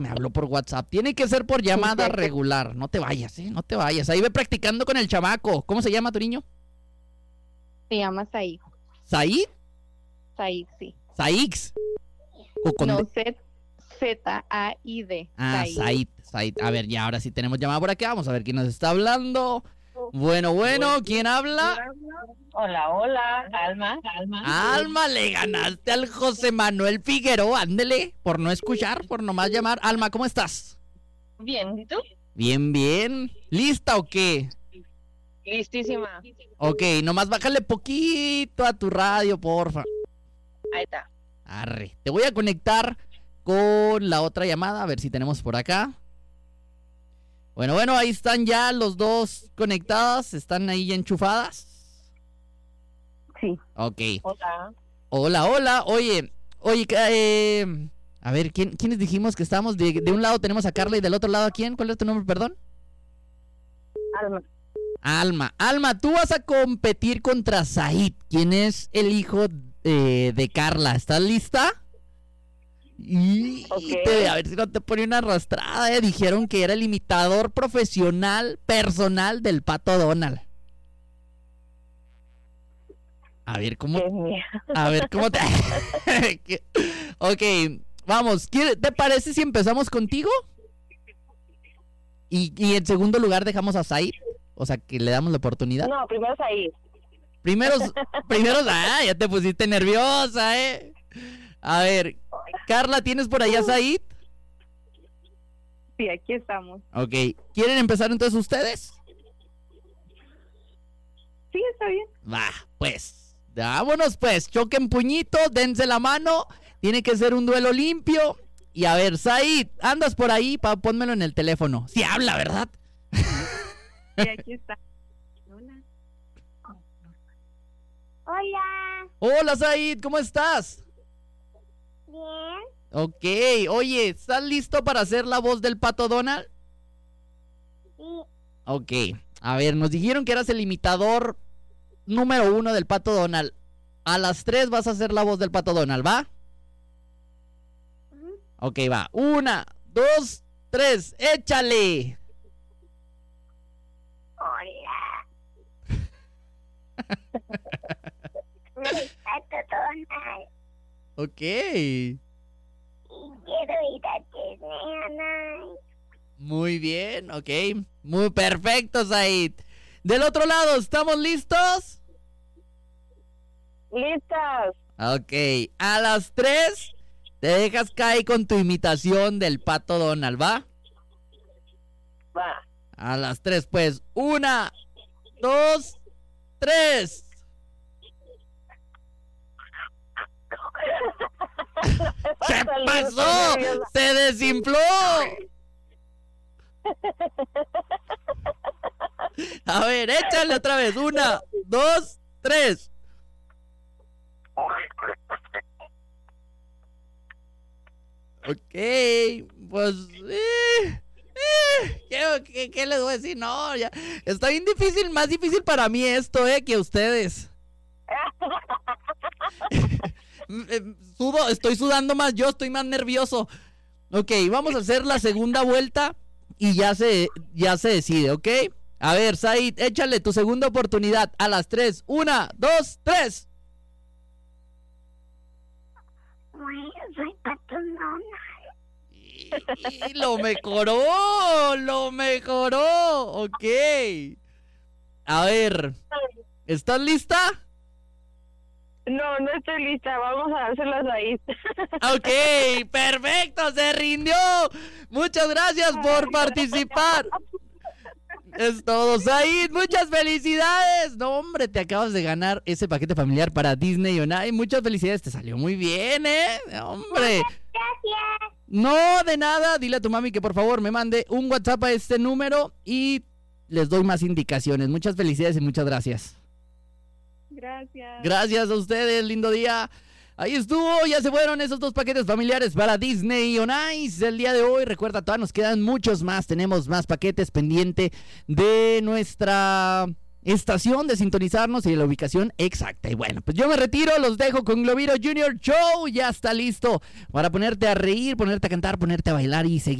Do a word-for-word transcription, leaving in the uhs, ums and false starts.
Me habló por WhatsApp. Tiene que ser por llamada regular. No te vayas, ¿eh? No te vayas. Ahí ve practicando con el chamaco. ¿Cómo se llama tu niño? Se llama Said. ¿Said? Said, sí. ¿Saix? ¿O con No, D? Z, Z A I D. Ah, Said. Said, Said. A ver, ya ahora sí tenemos llamada por acá. Vamos a ver quién nos está hablando. Bueno, bueno, ¿quién habla? Hola, hola, Alma, Alma. Alma, le ganaste al José Manuel Figueroa. Ándele, por no escuchar, por nomás llamar. Alma, ¿cómo estás? Bien, ¿y tú? Bien, bien. ¿Lista o qué? Listísima. Ok, nomás bájale poquito a tu radio, porfa. Ahí está. Arre. Te voy a conectar con la otra llamada, a ver si tenemos por acá. Bueno, bueno, ahí están ya los dos conectadas, están ahí enchufadas. Sí. Ok. Hola. Hola, hola. Oye, oye, eh, a ver, ¿quién, ¿quiénes dijimos que estamos? De, de un lado tenemos a Carla y del otro lado a quién? ¿Cuál es tu nombre, perdón? Alma. Alma. Alma, tú vas a competir contra Said, quien es el hijo eh, de Carla. ¿Estás lista? Y Okay. te, a ver si no te pone una arrastrada, eh. Dijeron que era el imitador profesional, personal del Pato Donald. A ver cómo. Qué miedo. A ver cómo te. Ok, vamos. ¿Te parece si empezamos contigo? Y, y en segundo lugar dejamos a Said. O sea, que le damos la oportunidad. No, primero Said. Primeros, primeros, ah, ya te pusiste nerviosa, eh. A ver, Carla, ¿tienes por allá a Said? Sí, aquí estamos. Ok, ¿quieren empezar entonces ustedes? Sí, está bien. Va, pues, vámonos pues, choquen puñito, dense la mano, tiene que ser un duelo limpio. Y a ver, Said, andas por ahí, pa, pónmelo en el teléfono. Sí habla, ¿verdad? Sí, aquí está. Hola. Hola, Hola, Said, ¿cómo estás? bien, Ok, oye, ¿estás listo para hacer la voz del Pato Donald? sí, Ok, a ver, nos dijeron que eras el imitador número uno del Pato Donald. A las tres vas a hacer la voz del Pato Donald, ¿va? ujú. Ok, va. Una, dos, tres, échale. Hola. Soy Pato Donald Ok. y quiero ir a Disney Night. Muy bien, ok. Muy perfecto, Said. Del otro lado, ¿estamos listos? Listas. Ok, a las tres te dejas caer con tu imitación del Pato Donald, ¿va? Va. A las tres, pues. Una, dos, tres. ¿Qué pasó? ¡Se desinfló! A ver, échale otra vez. Una, dos, tres. Ok, pues... Eh, eh, ¿qué, qué, qué les voy a decir? No, ya... Está bien difícil, más difícil para mí esto, eh, que ustedes. Sudo, estoy sudando más yo, estoy más nervioso. Ok, vamos a hacer la segunda vuelta y ya se, ya se decide, ¿ok? A ver, Said, échale tu segunda oportunidad a las tres. Una, dos, tres. Bueno, soy Pato Donald. Y, y lo mejoró, lo mejoró. Ok. A ver, ¿estás lista? No, no estoy lista. Vamos a dárselas ahí. Ok, perfecto, se rindió. Muchas gracias por participar. Es todo, Said, muchas felicidades. No, hombre, te acabas de ganar ese paquete familiar para Disney on Ice. Muchas felicidades, te salió muy bien, ¿eh? Hombre. Gracias. No, de nada, dile a tu mami que por favor me mande un WhatsApp a este número y les doy más indicaciones. Muchas felicidades y muchas gracias. Gracias. Gracias a ustedes, lindo día. Ahí estuvo, ya se fueron esos dos paquetes familiares para Disney on Ice el día de hoy. Recuerda, todavía nos quedan muchos más, tenemos más paquetes pendiente de nuestra estación de sintonizarnos y la ubicación exacta. Y bueno, pues yo me retiro, los dejo con Globito Junior Show. Ya está listo para ponerte a reír, ponerte a cantar, ponerte a bailar y seguir